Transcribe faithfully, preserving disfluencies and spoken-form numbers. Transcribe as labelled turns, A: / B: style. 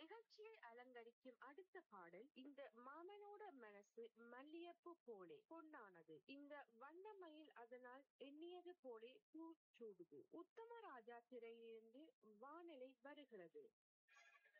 A: நிகழ்ச்சியை அலங்கரிக்கும் அடுத்த பாடல் இந்த மாமனோட மனசு மல்லியப்பு போலே பொன்னானது. இந்த வண்ணமயில் அதனால் எண்ணியது போலே பூ சூடுது. உத்தமராஜா திரையிலிருந்து வானிலை வருகிறது.